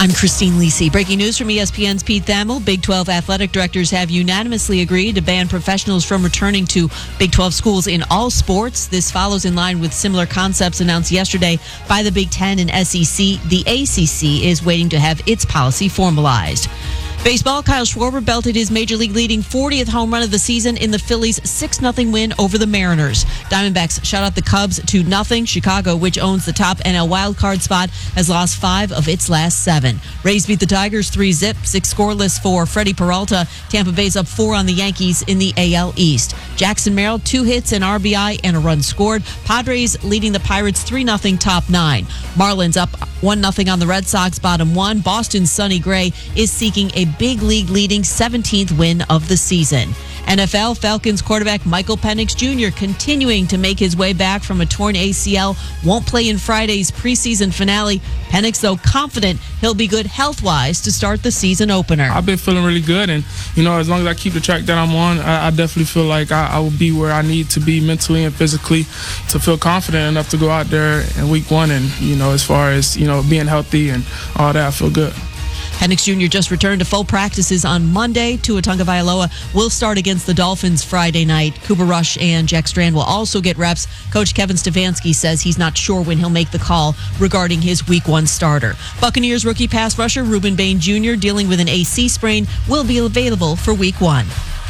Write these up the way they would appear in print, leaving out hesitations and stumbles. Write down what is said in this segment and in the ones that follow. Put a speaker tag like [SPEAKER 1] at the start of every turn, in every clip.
[SPEAKER 1] I'm Christine Lisi. Breaking news from ESPN's Pete Thamel. Big 12 athletic directors have unanimously agreed to ban professionals from returning to Big 12 schools in all sports. This follows in line with similar concepts announced yesterday by the Big 10 and SEC. The ACC is waiting to have its policy formalized. Baseball, Kyle Schwarber belted his Major League leading 40th home run of the season in the Phillies' 6-0 win over the Mariners. Diamondbacks shut out the Cubs 2-0. Chicago, which owns the top NL wildcard spot, has lost 5 of its last 7. Rays beat the Tigers 3-0, 6 scoreless for Freddie Peralta. Tampa Bay's up 4 on the Yankees in the AL East. Jackson Merrill, 2 hits, an RBI, and a run scored. Padres leading the Pirates 3-0 top 9. Marlins up 1-0 on the Red Sox, bottom 1. Boston's Sonny Gray is seeking a big league leading 17th win of the season. NFL, Falcons quarterback Michael Penix Jr. continuing to make his way back from a torn ACL, won't play in Friday's preseason finale. Penix, though, confident he'll be good health-wise to start the season opener.
[SPEAKER 2] I've been feeling really good, and, as long as I keep the track that I'm on, I definitely feel like I will be where I need to be mentally and physically to feel confident enough to go out there in week 1 and, as far as, being healthy and all that, I feel good.
[SPEAKER 1] Penix Jr. just returned to full practices on Monday. Tua Tagovailoa will start against the Dolphins Friday night. Cooper Rush and Jack Strand will also get reps. Coach Kevin Stefanski says he's not sure when he'll make the call regarding his Week 1 starter. Buccaneers rookie pass rusher Ruben Bain Jr., dealing with an AC sprain, will be available for Week 1.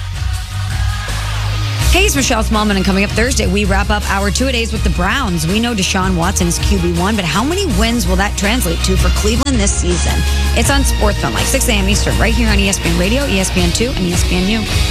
[SPEAKER 3] Hey, it's Michelle Smallman, and coming up Thursday, we wrap up our two-a-days with the Browns. We know Deshaun Watson is QB1, but how many wins will that translate to for Cleveland this season? It's on SportsZone, like 6 a.m. Eastern, right here on ESPN Radio, ESPN2, and ESPNU.